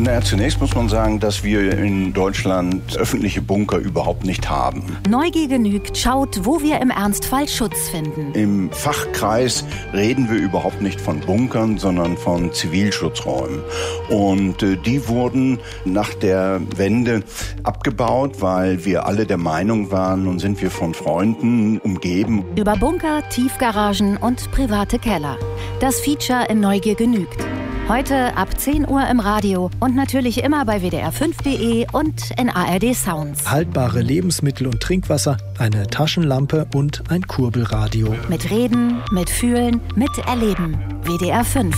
Zunächst muss man sagen, dass wir in Deutschland öffentliche Bunker überhaupt nicht haben. Neugier genügt, schaut, wo wir im Ernstfall Schutz finden. Im Fachkreis reden wir überhaupt nicht von Bunkern, sondern von Zivilschutzräumen. Und die wurden nach der Wende abgebaut, weil wir alle der Meinung waren, nun sind wir von Freunden umgeben. Über Bunker, Tiefgaragen und private Keller. Das Feature in Neugier genügt. Heute ab 10 Uhr im Radio und natürlich immer bei wdr5.de und in ARD Sounds. Haltbare Lebensmittel und Trinkwasser, eine Taschenlampe und ein Kurbelradio. Mit Reden, mit Fühlen, mit Erleben. WDR 5.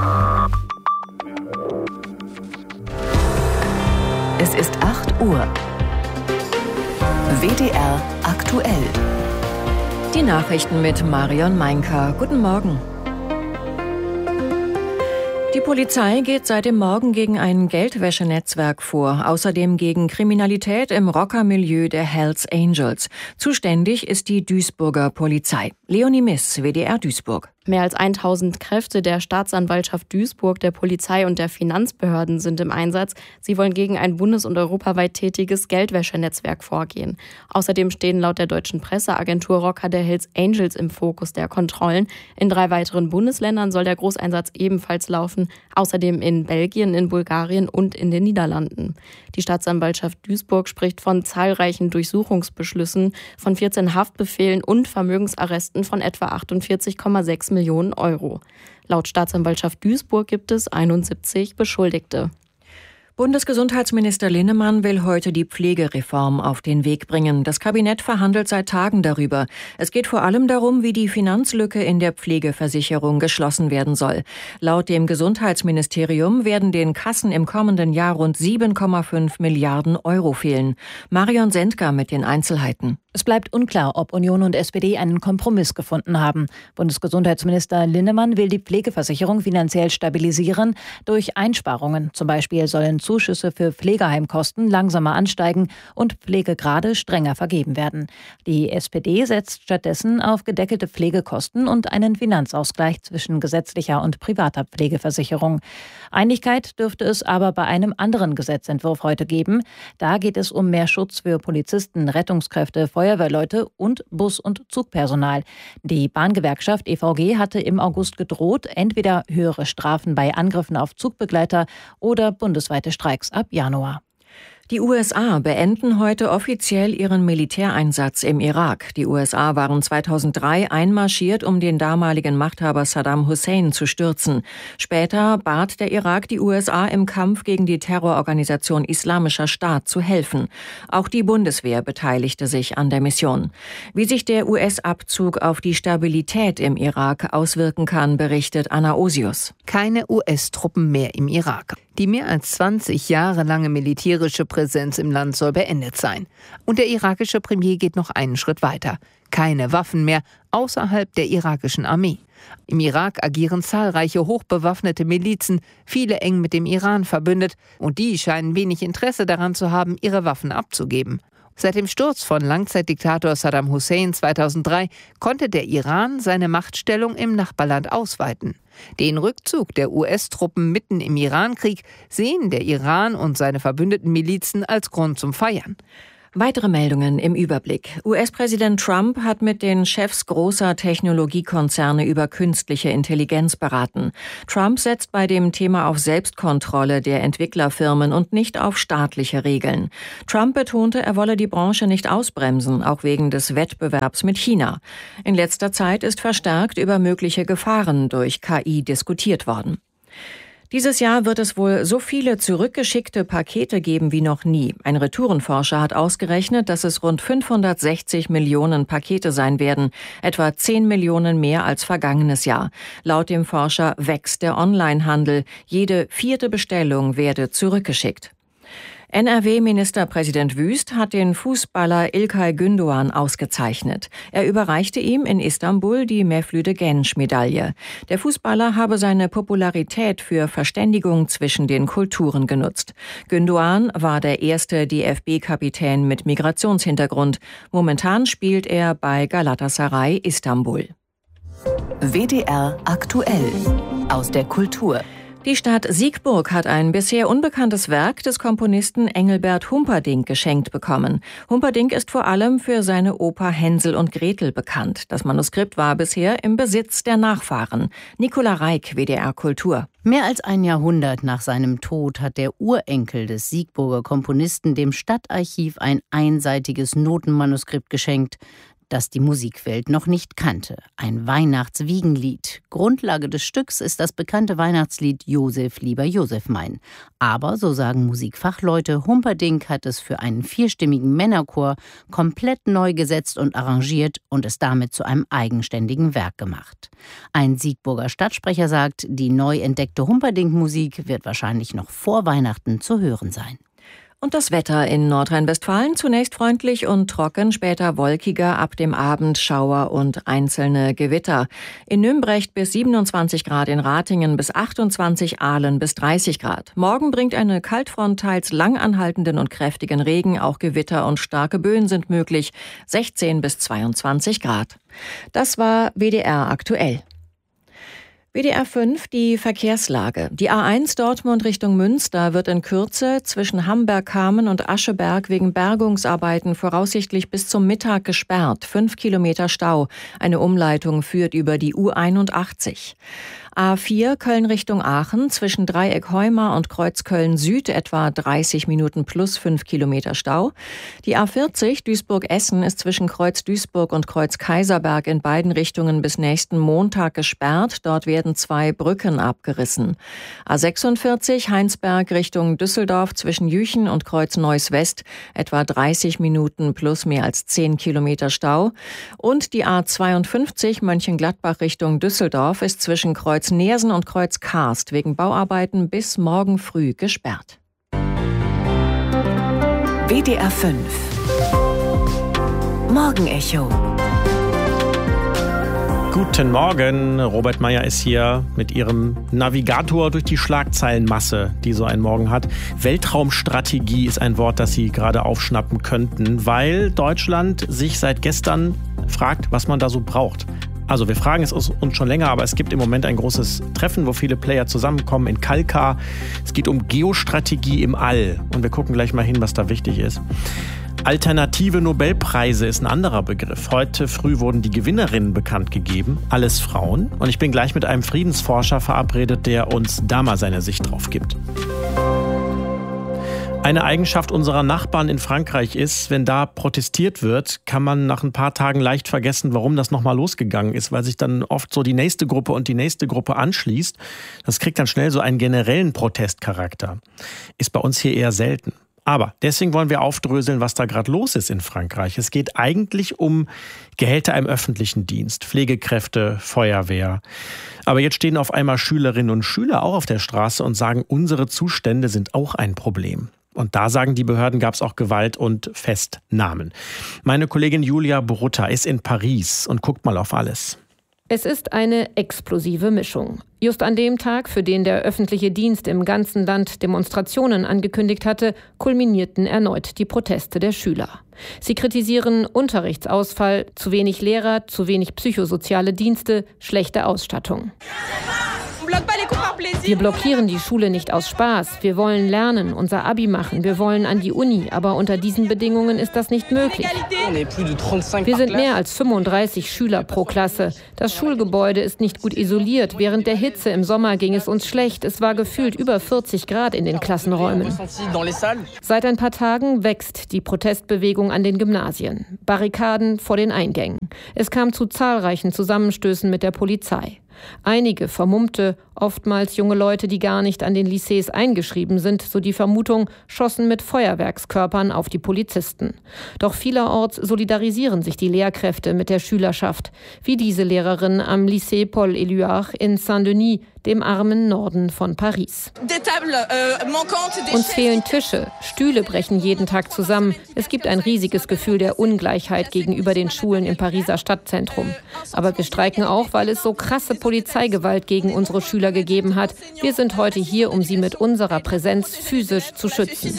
Es ist 8 Uhr. WDR aktuell. Die Nachrichten mit Marion Meinker. Guten Morgen. Die Polizei geht seit dem Morgen gegen ein Geldwäschenetzwerk vor, außerdem gegen Kriminalität im Rockermilieu der Hells Angels. Zuständig ist die Duisburger Polizei. Leonie Miss, WDR Duisburg. Mehr als 1000 Kräfte der Staatsanwaltschaft Duisburg, der Polizei und der Finanzbehörden sind im Einsatz. Sie wollen gegen ein bundes- und europaweit tätiges Geldwäschenetzwerk vorgehen. Außerdem stehen laut der deutschen Presseagentur Rocker der Hells Angels im Fokus der Kontrollen. In 3 weiteren Bundesländern soll der Großeinsatz ebenfalls laufen. Außerdem in Belgien, in Bulgarien und in den Niederlanden. Die Staatsanwaltschaft Duisburg spricht von zahlreichen Durchsuchungsbeschlüssen, von 14 Haftbefehlen und Vermögensarresten von etwa 48,6 Millionen Euro. Laut Staatsanwaltschaft Duisburg gibt es 71 Beschuldigte. Bundesgesundheitsminister Linnemann will heute die Pflegereform auf den Weg bringen. Das Kabinett verhandelt seit Tagen darüber. Es geht vor allem darum, wie die Finanzlücke in der Pflegeversicherung geschlossen werden soll. Laut dem Gesundheitsministerium werden den Kassen im kommenden Jahr rund 7,5 Milliarden Euro fehlen. Marion Sendker mit den Einzelheiten. Es bleibt unklar, ob Union und SPD einen Kompromiss gefunden haben. Bundesgesundheitsminister Linnemann will die Pflegeversicherung finanziell stabilisieren durch Einsparungen. Zum Beispiel sollen Zuschüsse für Pflegeheimkosten langsamer ansteigen und Pflegegrade strenger vergeben werden. Die SPD setzt stattdessen auf gedeckelte Pflegekosten und einen Finanzausgleich zwischen gesetzlicher und privater Pflegeversicherung. Einigkeit dürfte es aber bei einem anderen Gesetzentwurf heute geben. Da geht es um mehr Schutz für Polizisten, Rettungskräfte, Feuerwehrleute und Bus- und Zugpersonal. Die Bahngewerkschaft EVG hatte im August gedroht, entweder höhere Strafen bei Angriffen auf Zugbegleiter oder bundesweite Streiks ab Januar. Die USA beenden heute offiziell ihren Militäreinsatz im Irak. Die USA waren 2003 einmarschiert, um den damaligen Machthaber Saddam Hussein zu stürzen. Später bat der Irak die USA im Kampf gegen die Terrororganisation Islamischer Staat zu helfen. Auch die Bundeswehr beteiligte sich an der Mission. Wie sich der US-Abzug auf die Stabilität im Irak auswirken kann, berichtet Anna Osius. Keine US-Truppen mehr im Irak. Die mehr als 20 Jahre lange militärische Präsenz im Land soll beendet sein. Und der irakische Premier geht noch einen Schritt weiter. Keine Waffen mehr außerhalb der irakischen Armee. Im Irak agieren zahlreiche hochbewaffnete Milizen, viele eng mit dem Iran verbündet. Und die scheinen wenig Interesse daran zu haben, ihre Waffen abzugeben. Seit dem Sturz von Langzeitdiktator Saddam Hussein 2003 konnte der Iran seine Machtstellung im Nachbarland ausweiten. Den Rückzug der US-Truppen mitten im Irankrieg sehen der Iran und seine verbündeten Milizen als Grund zum Feiern. Weitere Meldungen im Überblick. US-Präsident Trump hat mit den Chefs großer Technologiekonzerne über künstliche Intelligenz beraten. Trump setzt bei dem Thema auf Selbstkontrolle der Entwicklerfirmen und nicht auf staatliche Regeln. Trump betonte, er wolle die Branche nicht ausbremsen, auch wegen des Wettbewerbs mit China. In letzter Zeit ist verstärkt über mögliche Gefahren durch KI diskutiert worden. Dieses Jahr wird es wohl so viele zurückgeschickte Pakete geben wie noch nie. Ein Retourenforscher hat ausgerechnet, dass es rund 560 Millionen Pakete sein werden, etwa 10 Millionen mehr als vergangenes Jahr. Laut dem Forscher wächst der Onlinehandel. Jede 4. Bestellung werde zurückgeschickt. NRW-Ministerpräsident Wüst hat den Fußballer İlkay Gündoğan ausgezeichnet. Er überreichte ihm in Istanbul die Mevlüt-Genç-Medaille. Der Fußballer habe seine Popularität für Verständigung zwischen den Kulturen genutzt. Gündoğan war der erste DFB-Kapitän mit Migrationshintergrund. Momentan spielt er bei Galatasaray Istanbul. WDR aktuell aus der Kultur. Die Stadt Siegburg hat ein bisher unbekanntes Werk des Komponisten Engelbert Humperdinck geschenkt bekommen. Humperdinck ist vor allem für seine Oper Hänsel und Gretel bekannt. Das Manuskript war bisher im Besitz der Nachfahren. Nicola Reik, WDR Kultur. Mehr als ein Jahrhundert nach seinem Tod hat der Urenkel des Siegburger Komponisten dem Stadtarchiv ein einseitiges Notenmanuskript geschenkt, das die Musikwelt noch nicht kannte. Ein Weihnachtswiegenlied. Grundlage des Stücks ist das bekannte Weihnachtslied Josef, lieber Josef mein. Aber, so sagen Musikfachleute, Humperdinck hat es für einen 4-stimmigen Männerchor komplett neu gesetzt und arrangiert und es damit zu einem eigenständigen Werk gemacht. Ein Siegburger Stadtsprecher sagt, die neu entdeckte Humperdinck-Musik wird wahrscheinlich noch vor Weihnachten zu hören sein. Und das Wetter in Nordrhein-Westfalen zunächst freundlich und trocken, später wolkiger, ab dem Abend Schauer und einzelne Gewitter. In Nümbrecht bis 27 Grad, in Ratingen bis 28, Aalen bis 30 Grad. Morgen bringt eine Kaltfront teils lang anhaltenden und kräftigen Regen, auch Gewitter und starke Böen sind möglich, 16 bis 22 Grad. Das war WDR aktuell. WDR 5, die Verkehrslage. Die A1 Dortmund Richtung Münster wird in Kürze zwischen Hamberg-Kamen und Ascheberg wegen Bergungsarbeiten voraussichtlich bis zum Mittag gesperrt. 5 Kilometer Stau. Eine Umleitung führt über die U81. A4 Köln Richtung Aachen zwischen Dreieck Heumar und Kreuz Köln Süd etwa 30 Minuten plus 5 Kilometer Stau. Die A40 Duisburg-Essen ist zwischen Kreuz Duisburg und Kreuz Kaiserberg in beiden Richtungen bis nächsten Montag gesperrt. Dort werden 2 Brücken abgerissen. A46 Heinsberg Richtung Düsseldorf zwischen Jüchen und Kreuz Neuss West etwa 30 Minuten plus mehr als 10 Kilometer Stau. Und die A52 Mönchengladbach Richtung Düsseldorf ist zwischen Kreuz Neersen und Kreuz Karst wegen Bauarbeiten bis morgen früh gesperrt. WDR 5 Morgenecho. Guten Morgen, Robert Meyer ist hier mit Ihrem Navigator durch die Schlagzeilenmasse, die so ein Morgen hat. Weltraumstrategie ist ein Wort, das Sie gerade aufschnappen könnten, weil Deutschland sich seit gestern fragt, was man da so braucht. Also wir fragen es uns schon länger, aber es gibt im Moment ein großes Treffen, wo viele Player zusammenkommen in Kalkar. Es geht um Geostrategie im All und wir gucken gleich mal hin, was da wichtig ist. Alternative Nobelpreise ist ein anderer Begriff. Heute früh wurden die Gewinnerinnen bekannt gegeben, alles Frauen. Und ich bin gleich mit einem Friedensforscher verabredet, der uns da mal seine Sicht drauf gibt. Eine Eigenschaft unserer Nachbarn in Frankreich ist, wenn da protestiert wird, kann man nach ein paar Tagen leicht vergessen, warum das nochmal losgegangen ist, weil sich dann oft so die nächste Gruppe und die nächste Gruppe anschließt. Das kriegt dann schnell so einen generellen Protestcharakter. Ist bei uns hier eher selten. Aber deswegen wollen wir aufdröseln, was da gerade los ist in Frankreich. Es geht eigentlich um Gehälter im öffentlichen Dienst, Pflegekräfte, Feuerwehr. Aber jetzt stehen auf einmal Schülerinnen und Schüler auch auf der Straße und sagen, unsere Zustände sind auch ein Problem. Und da sagen die Behörden, gab es auch Gewalt und Festnahmen. Meine Kollegin Julia Brutta ist in Paris und guckt mal auf alles. Es ist eine explosive Mischung. Just an dem Tag, für den der öffentliche Dienst im ganzen Land Demonstrationen angekündigt hatte, kulminierten erneut die Proteste der Schüler. Sie kritisieren Unterrichtsausfall, zu wenig Lehrer, zu wenig psychosoziale Dienste, schlechte Ausstattung. Wir blockieren die Schule nicht aus Spaß. Wir wollen lernen, unser Abi machen. Wir wollen an die Uni. Aber unter diesen Bedingungen ist das nicht möglich. Wir sind mehr als 35 Schüler pro Klasse. Das Schulgebäude ist nicht gut isoliert. Während der Hitze im Sommer ging es uns schlecht. Es war gefühlt über 40 Grad in den Klassenräumen. Seit ein paar Tagen wächst die Protestbewegung an den Gymnasien. Barrikaden vor den Eingängen. Es kam zu zahlreichen Zusammenstößen mit der Polizei. Einige Vermummte, oftmals junge Leute, die gar nicht an den Lycées eingeschrieben sind, so die Vermutung, schossen mit Feuerwerkskörpern auf die Polizisten. Doch vielerorts solidarisieren sich die Lehrkräfte mit der Schülerschaft, wie diese Lehrerin am Lycée Paul Éluard in Saint-Denis, dem armen Norden von Paris. Uns fehlen Tische, Stühle brechen jeden Tag zusammen. Es gibt ein riesiges Gefühl der Ungleichheit gegenüber den Schulen im Pariser Stadtzentrum. Aber wir streiken auch, weil es so krasse Polizeigewalt gegen unsere Schüler Schüler gegeben hat. Wir sind heute hier, um sie mit unserer Präsenz physisch zu schützen.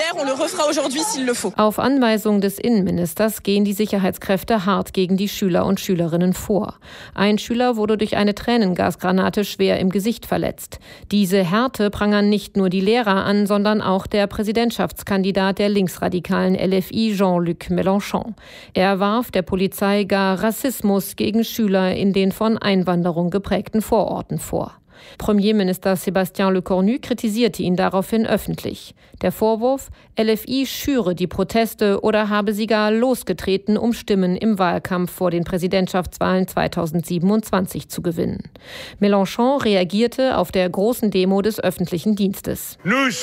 Auf Anweisung des Innenministers gehen die Sicherheitskräfte hart gegen die Schüler und Schülerinnen vor. Ein Schüler wurde durch eine Tränengasgranate schwer im Gesicht verletzt. Diese Härte prangern nicht nur die Lehrer an, sondern auch der Präsidentschaftskandidat der linksradikalen LFI, Jean-Luc Mélenchon. Er warf der Polizei gar Rassismus gegen Schüler in den von Einwanderung geprägten Vororten vor. Premierminister Sébastien Lecornu kritisierte ihn daraufhin öffentlich. Der Vorwurf, LFI schüre die Proteste oder habe sie gar losgetreten, um Stimmen im Wahlkampf vor den Präsidentschaftswahlen 2027 zu gewinnen. Mélenchon reagierte auf der großen Demo des öffentlichen Dienstes.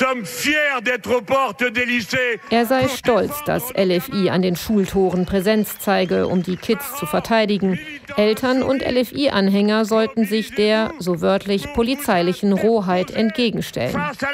Er sei stolz, dass LFI an den Schultoren Präsenz zeige, um die Kids zu verteidigen. Eltern und LFI-Anhänger sollten sich der, so wörtlich, polizeilichen Rohheit entgegenstellen.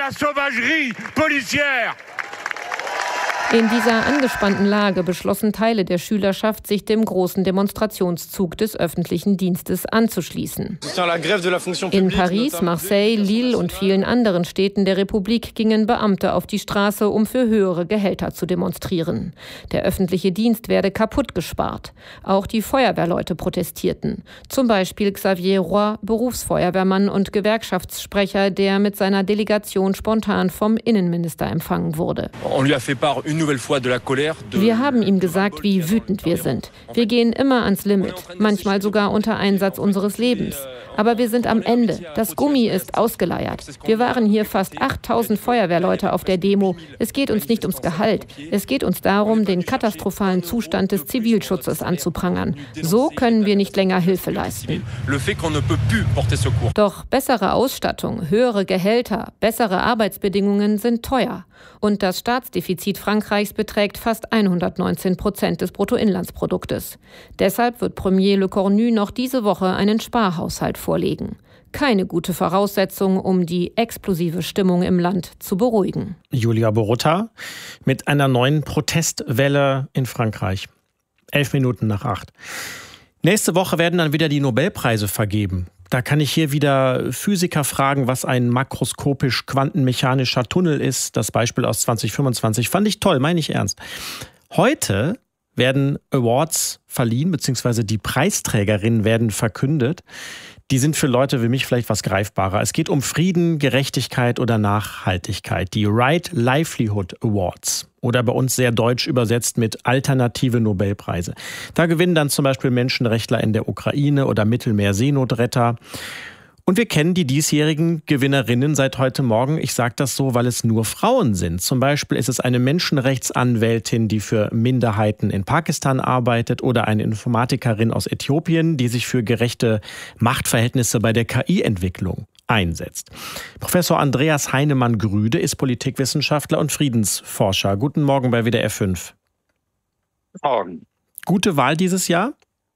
In dieser angespannten Lage beschlossen Teile der Schülerschaft, sich dem großen Demonstrationszug des öffentlichen Dienstes anzuschließen. In Paris, Marseille, Lille und vielen anderen Städten der Republik gingen Beamte auf die Straße, um für höhere Gehälter zu demonstrieren. Der öffentliche Dienst werde kaputt gespart. Auch die Feuerwehrleute protestierten. Zum Beispiel Xavier Roy, Berufsfeuerwehrmann und Gewerkschaftssprecher, der mit seiner Delegation spontan vom Innenminister empfangen wurde. Wir haben ihm gesagt, wie wütend wir sind. Wir gehen immer ans Limit, manchmal sogar unter Einsatz unseres Lebens. Aber wir sind am Ende. Das Gummi ist ausgeleiert. Wir waren hier fast 8000 Feuerwehrleute auf der Demo. Es geht uns nicht ums Gehalt. Es geht uns darum, den katastrophalen Zustand des Zivilschutzes anzuprangern. So können wir nicht länger Hilfe leisten. Doch bessere Ausstattung, höhere Gehälter, bessere Arbeitsbedingungen sind teuer. Und das Staatsdefizit Frankreichs beträgt fast 119% des Bruttoinlandsproduktes. Deshalb wird Premier Lecornu noch diese Woche einen Sparhaushalt vorlegen. Keine gute Voraussetzung, um die explosive Stimmung im Land zu beruhigen. Julia Borutta mit einer neuen Protestwelle in Frankreich. 11:11. Nächste Woche werden dann wieder die Nobelpreise vergeben. Da kann ich hier wieder Physiker fragen, was ein makroskopisch-quantenmechanischer Tunnel ist. Das Beispiel aus 2025 fand ich toll, meine ich ernst. Heute werden Awards verliehen, beziehungsweise die Preisträgerinnen werden verkündet. Die sind für Leute wie mich vielleicht was greifbarer. Es geht um Frieden, Gerechtigkeit oder Nachhaltigkeit. Die Right Livelihood Awards. Oder bei uns sehr deutsch übersetzt mit alternative Nobelpreise. Da gewinnen dann zum Beispiel Menschenrechtler in der Ukraine oder Mittelmeer-Seenotretter. Und wir kennen die diesjährigen Gewinnerinnen seit heute Morgen. Ich sage das so, weil es nur Frauen sind. Zum Beispiel ist es eine Menschenrechtsanwältin, die für Minderheiten in Pakistan arbeitet, oder eine Informatikerin aus Äthiopien, die sich für gerechte Machtverhältnisse bei der KI-Entwicklung einsetzt. Professor Andreas Heinemann-Grüde ist Politikwissenschaftler und Friedensforscher. Guten Morgen bei WDR 5. Guten Morgen. Gute Wahl dieses Jahr?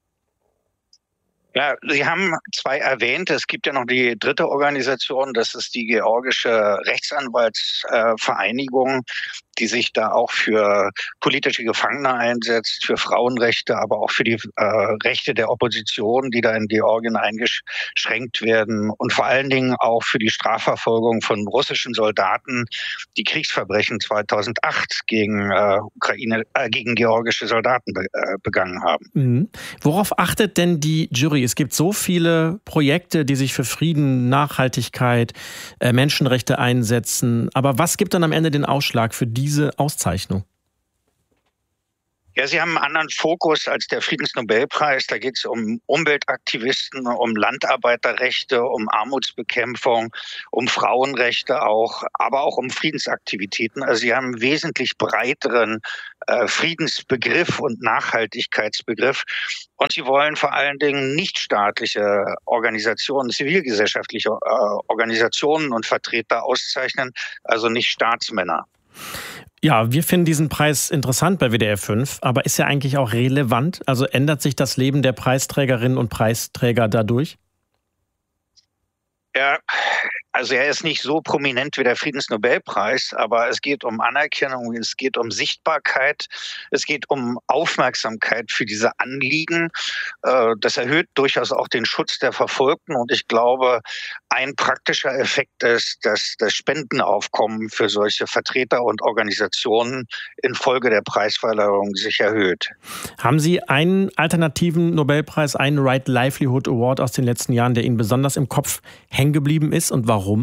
Ja, Sie haben zwei erwähnt. Es gibt ja noch die dritte Organisation, das ist die Georgische Rechtsanwaltsvereinigung, die sich da auch für politische Gefangene einsetzt, für Frauenrechte, aber auch für die Rechte der Opposition, die da in Georgien eingeschränkt werden, und vor allen Dingen auch für die Strafverfolgung von russischen Soldaten, die Kriegsverbrechen 2008 gegen georgische Soldaten begangen haben. Mhm. Worauf achtet denn die Jury? Es gibt so viele Projekte, die sich für Frieden, Nachhaltigkeit, Menschenrechte einsetzen. Aber was gibt dann am Ende den Ausschlag für diese Auszeichnung? Ja, Sie haben einen anderen Fokus als der Friedensnobelpreis. Da geht es um Umweltaktivisten, um Landarbeiterrechte, um Armutsbekämpfung, um Frauenrechte auch, aber auch um Friedensaktivitäten. Also Sie haben einen wesentlich breiteren Friedensbegriff und Nachhaltigkeitsbegriff. Und Sie wollen vor allen Dingen nichtstaatliche Organisationen, zivilgesellschaftliche Organisationen und Vertreter auszeichnen, also nicht Staatsmänner. Ja, wir finden diesen Preis interessant bei WDR 5, aber ist ja eigentlich auch relevant. Also ändert sich das Leben der Preisträgerinnen und Preisträger dadurch? Ja, Also er ist nicht so prominent wie der Friedensnobelpreis, aber es geht um Anerkennung, es geht um Sichtbarkeit, es geht um Aufmerksamkeit für diese Anliegen. Das erhöht durchaus auch den Schutz der Verfolgten und ich glaube, ein praktischer Effekt ist, dass das Spendenaufkommen für solche Vertreter und Organisationen infolge der Preisverleihung sich erhöht. Haben Sie einen alternativen Nobelpreis, einen Right Livelihood Award aus den letzten Jahren, der Ihnen besonders im Kopf hängen geblieben ist und warum?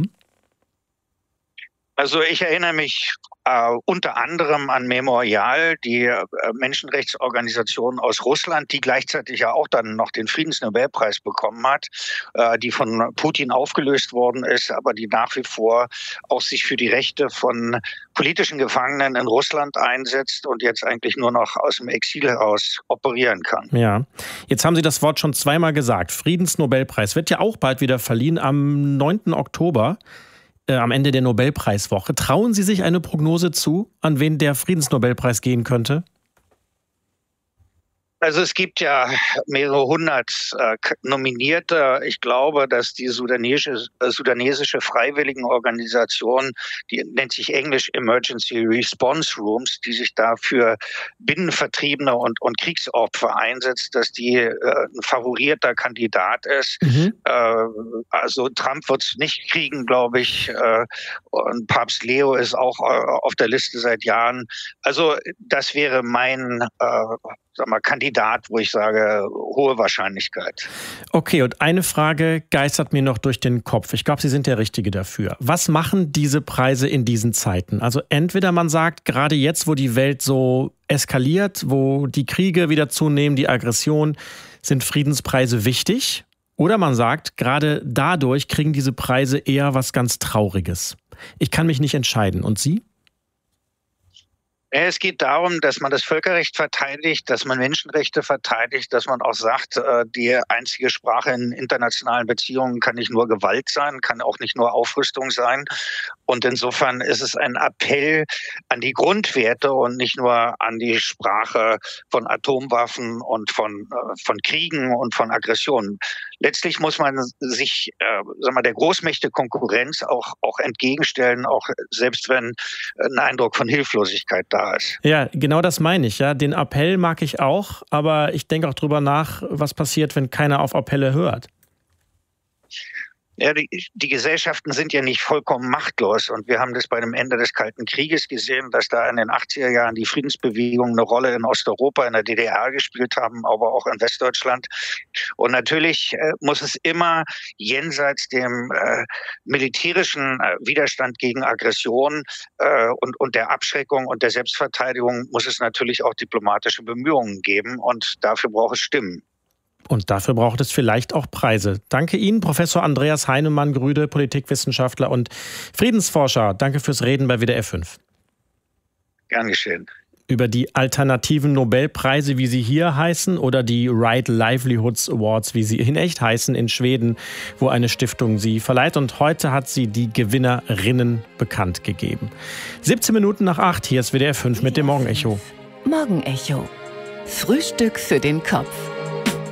Also ich erinnere mich unter anderem an Memorial, die Menschenrechtsorganisation aus Russland, die gleichzeitig ja auch dann noch den Friedensnobelpreis bekommen hat, die von Putin aufgelöst worden ist, aber die nach wie vor auch sich für die Rechte von politischen Gefangenen in Russland einsetzt und jetzt eigentlich nur noch aus dem Exil heraus operieren kann. Ja, jetzt haben Sie das Wort schon zweimal gesagt. Friedensnobelpreis wird ja auch bald wieder verliehen am 9. Oktober. Am Ende der Nobelpreiswoche. Trauen Sie sich eine Prognose zu, an wen der Friedensnobelpreis gehen könnte? Also es gibt ja mehrere hundert Nominierte. Ich glaube, dass die sudanesische Freiwilligenorganisation, die nennt sich Englisch Emergency Response Rooms, die sich da für Binnenvertriebene und Kriegsopfer einsetzt, dass die ein favorierter Kandidat ist. Also Trump wird es nicht kriegen, glaube ich. Und Papst Leo ist auch auf der Liste seit Jahren. Also das wäre mein Kandidat, wo ich sage, hohe Wahrscheinlichkeit. Okay, und eine Frage geistert mir noch durch den Kopf. Ich glaube, Sie sind der Richtige dafür. Was machen diese Preise in diesen Zeiten? Also entweder man sagt, gerade jetzt, wo die Welt so eskaliert, wo die Kriege wieder zunehmen, die Aggression, sind Friedenspreise wichtig. Oder man sagt, gerade dadurch kriegen diese Preise eher was ganz Trauriges. Ich kann mich nicht entscheiden. Und Sie? Es geht darum, dass man das Völkerrecht verteidigt, dass man Menschenrechte verteidigt, dass man auch sagt, die einzige Sprache in internationalen Beziehungen kann nicht nur Gewalt sein, kann auch nicht nur Aufrüstung sein. Und insofern ist es ein Appell an die Grundwerte und nicht nur an die Sprache von Atomwaffen und von Kriegen und von Aggressionen. Letztlich muss man sich der Großmächte Konkurrenz auch entgegenstellen, auch selbst wenn ein Eindruck von Hilflosigkeit da ist. Ja, genau das meine ich. Ja. Den Appell mag ich auch, aber ich denke auch drüber nach, was passiert, wenn keiner auf Appelle hört. Ja, die Gesellschaften sind ja nicht vollkommen machtlos und wir haben das bei dem Ende des Kalten Krieges gesehen, dass da in den 80er Jahren die Friedensbewegungen eine Rolle in Osteuropa, in der DDR gespielt haben, aber auch in Westdeutschland. Und natürlich muss es immer jenseits dem militärischen Widerstand gegen Aggression und der Abschreckung und der Selbstverteidigung muss es natürlich auch diplomatische Bemühungen geben und dafür braucht es Stimmen. Und dafür braucht es vielleicht auch Preise. Danke Ihnen, Professor Andreas Heinemann-Grüde, Politikwissenschaftler und Friedensforscher. Danke fürs Reden bei WDR 5. Gern geschehen. Über die alternativen Nobelpreise, wie sie hier heißen, oder die Right Livelihoods Awards, wie sie in echt heißen, in Schweden, wo eine Stiftung sie verleiht. Und heute hat sie die Gewinnerinnen bekannt gegeben. 7:17 hier ist WDR 5 mit dem Morgenecho. Morgenecho. Frühstück für den Kopf.